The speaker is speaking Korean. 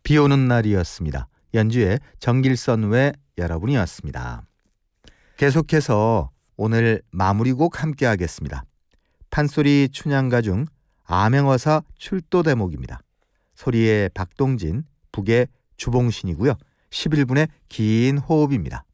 비 오는 날이었습니다. 연주의 정길선 외 여러분이었습니다. 계속해서 오늘 마무리곡 함께 하겠습니다. 판소리 춘향가 중 암행어사 출도 대목입니다. 소리의 박동진, 북의 주봉신이고요. 11분의 긴 호흡입니다.